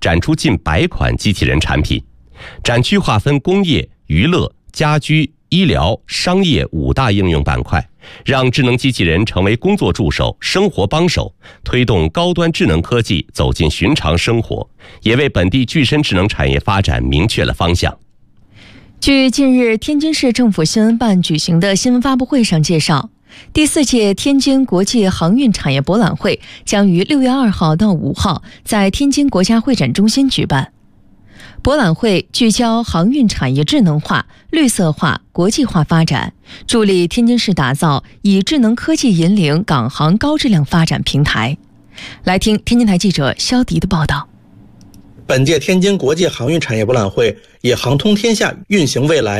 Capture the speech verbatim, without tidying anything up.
展出近百款机器人产品。展区划分工业、娱乐、家居、医疗、商业五大应用板块，让智能机器人成为工作助手、生活帮手，推动高端智能科技走进寻常生活，也为本地具身智能产业发展明确了方向。 据近日天津市政府新闻办举行的新闻发布会上介绍，第四届天津国际航运产业博览会将于六月二号到五号在天津国家会展中心举办。博览会聚焦航运产业智能化、绿色化、国际化发展，助力天津市打造以智能科技引领港航高质量发展平台。来听天津台记者肖迪的报道。 本届天津国际航运产业博览会以航通天下，运行未来